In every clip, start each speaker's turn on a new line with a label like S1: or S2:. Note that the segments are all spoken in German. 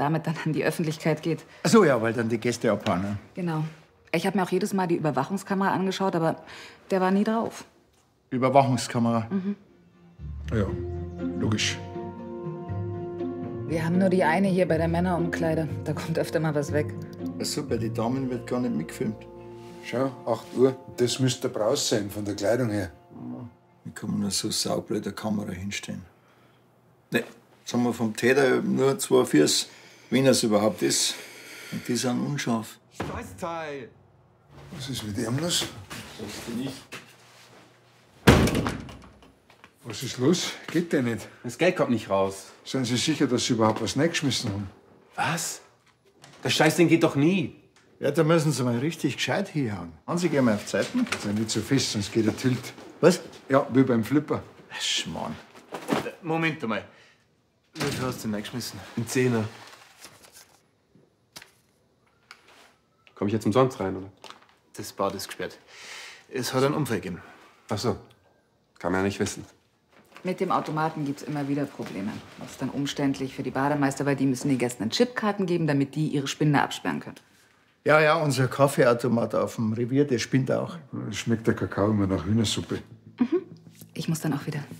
S1: damit dann an die Öffentlichkeit geht.
S2: Ach so, ja, weil dann die Gäste abhauen. Ne?
S1: Genau. Ich habe mir auch jedes Mal die Überwachungskamera angeschaut, aber der war nie drauf.
S2: Überwachungskamera?
S1: Mhm.
S3: Ja, logisch.
S1: Wir haben nur die eine hier bei der Männerumkleide. Da kommt öfter mal was weg.
S2: Ach so, bei den Damen wird gar nicht mitgefilmt.
S3: Schau, 8 Uhr. Das müsste der Braus sein, von der Kleidung her.
S2: Wie kann man so saublöde Kamera hinstellen? Ne, jetzt haben wir vom Täter nur 2 Füße, wenn er es überhaupt ist. Und die sind unscharf.
S4: Scheißteil!
S3: Was ist mit ihm los?
S4: Das bin ich.
S3: Was ist los? Geht der nicht?
S4: Das Geld kommt nicht raus.
S3: Sind Sie sicher, dass Sie überhaupt was reingeschmissen haben?
S4: Was? Das Scheißding geht doch nie.
S2: Ja, da müssen Sie mal richtig gescheit hinhauen. Haben Sie gehen mal auf Zeiten?
S3: Sei nicht so fest, sonst geht der Tilt.
S2: Was?
S3: Ja, wie beim Flipper.
S2: Schmarrn.
S4: Moment mal.
S2: Wie viel hast du denn reingeschmissen?
S4: Ein Zehner. Komm ich jetzt umsonst rein, oder?
S2: Das Bad ist gesperrt. Es hat einen Unfall gegeben.
S4: Ach so. Kann man ja nicht wissen.
S1: Mit dem Automaten gibt's immer wieder Probleme. Das ist dann umständlich für die Bademeister, weil die müssen den Gästen dann Chipkarten geben, damit die ihre Spinde absperren können.
S2: Ja, ja, unser Kaffeeautomat auf dem Revier, der spinnt auch.
S3: Es schmeckt der Kakao immer nach Hühnersuppe.
S1: Ich muss dann auch wieder.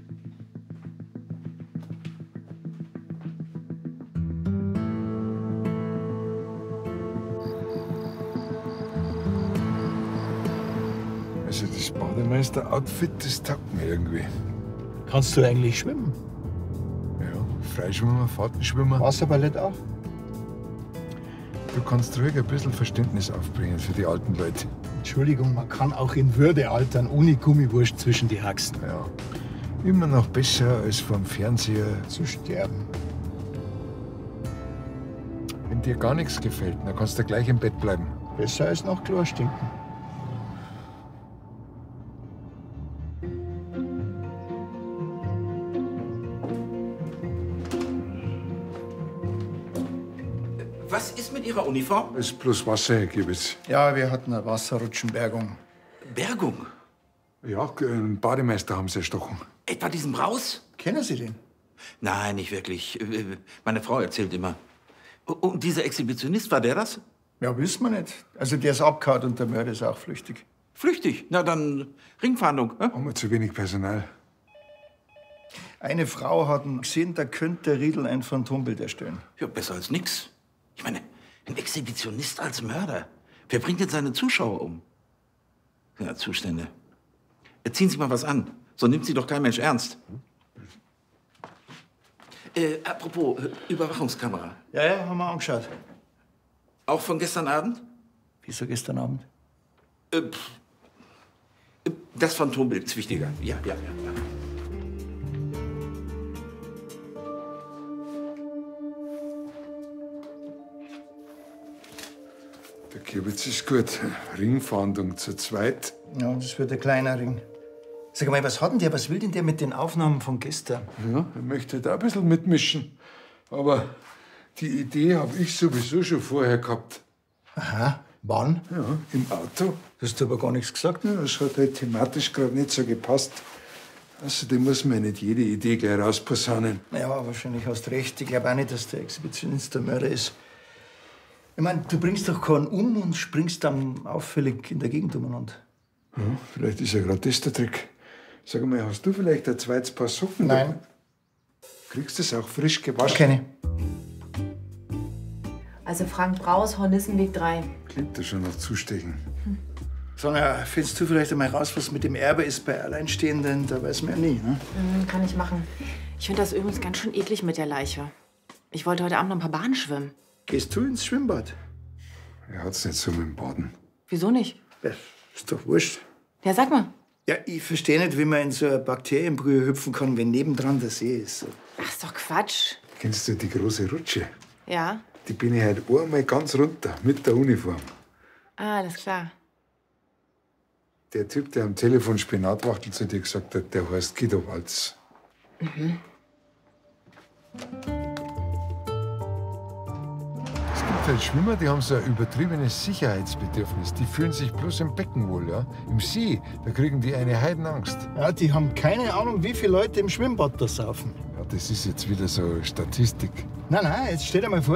S3: Also das Bademeister-Outfit, das taugt mir irgendwie.
S2: Kannst du eigentlich schwimmen?
S3: Ja, Freischwimmer, Fahrtenschwimmer.
S2: Wasserballett auch?
S3: Du kannst ruhig ein bisschen Verständnis aufbringen für die alten Leute.
S2: Entschuldigung, man kann auch in Würde altern, ohne Gummiwurst zwischen die Haxen.
S3: Ja. Immer noch besser als vom Fernseher.
S2: Zu sterben.
S3: Wenn dir gar nichts gefällt, dann kannst du gleich im Bett bleiben.
S2: Besser als nach Chlor stinken.
S4: Was ist mit Ihrer Uniform?
S3: Es ist bloß Wasser, Herr Gibbitz.
S2: Ja, wir hatten eine Wasserrutschenbergung.
S4: Bergung.
S3: Ja, einen Bademeister haben sie erstochen.
S4: Etwa diesen Braus?
S2: Kennen Sie den?
S4: Nein, nicht wirklich. Meine Frau erzählt immer. Und dieser Exhibitionist, war der das?
S2: Ja, wissen wir nicht. Also der ist abgehauen und der Mörder ist auch flüchtig.
S4: Flüchtig. Na dann Ringfahndung.
S3: Haben wir zu wenig Personal.
S2: Eine Frau hat ihn gesehen, da könnte der Riedl ein Phantombild erstellen.
S4: Ja, besser als nix. Ich meine, ein Exhibitionist als Mörder. Wer bringt denn seine Zuschauer um? Ja, Zustände. Ziehen Sie mal was an. So nimmt Sie doch kein Mensch ernst. Apropos, Überwachungskamera.
S2: Ja, ja, haben wir angeschaut.
S4: Auch von gestern Abend?
S2: Wieso gestern Abend?
S4: Das Phantombild ist wichtiger. Ja.
S3: Der Kirbitz ist gut. Ringfahndung zu zweit.
S2: Ja, das wird ein kleiner Ring. Sag mal, was hat denn der? Was will denn der mit den Aufnahmen von gestern?
S3: Ja, er möchte da ein bisschen mitmischen. Aber die Idee habe ich sowieso schon vorher gehabt.
S2: Aha, wann?
S3: Ja, im Auto.
S2: Das hast du aber gar nichts gesagt.
S3: Ja, das hat halt thematisch gerade nicht so gepasst. Außerdem muss man ja nicht jede Idee gleich rausposaunen.
S2: Ja, wahrscheinlich hast du recht. Ich glaube auch nicht, dass der Exhibitionist der Mörder ist. Ich meine, du bringst doch keinen um und springst dann auffällig in der Gegend umeinander.
S3: Ja, vielleicht ist ja gerade das der Trick. Sag mal, hast du vielleicht ein zweites Paar Socken?
S2: Nein.
S3: Kriegst du das auch frisch gewaschen?
S2: Keine.
S5: Also Frank Braus, Hornissenweg 3.
S3: Klingt ja schon nach Zustechen.
S2: Sonja, findest du vielleicht einmal raus, was mit dem Erbe ist bei Alleinstehenden? Da weiß man ja nie, ne?
S5: Kann ich machen. Ich finde das übrigens ganz schön eklig mit der Leiche. Ich wollte heute Abend noch ein paar Bahnen schwimmen.
S2: Gehst du ins Schwimmbad?
S3: Er hat's nicht so mit dem Baden.
S5: Wieso nicht?
S2: Ja, ist doch wurscht.
S5: Ja, sag mal.
S2: Ja, ich verstehe nicht, wie man in so eine Bakterienbrühe hüpfen kann, wenn nebendran der See ist.
S5: Ach, ist doch Quatsch.
S3: Kennst du die große Rutsche?
S5: Ja?
S3: Die bin ich heute einmal ganz runter mit der Uniform.
S5: Ah, alles klar.
S3: Der Typ, der am Telefon Spinatwachtel zu dir gesagt hat, der heißt Guido Walz. Es gibt halt Schwimmer, die haben so ein übertriebenes Sicherheitsbedürfnis. Die fühlen sich bloß im Becken wohl, ja. Im See, da kriegen die eine Heidenangst.
S2: Ja, die haben keine Ahnung, wie viele Leute im Schwimmbad da saufen.
S3: Ja, das ist jetzt wieder so Statistik.
S2: Nein, jetzt stell dir mal vor,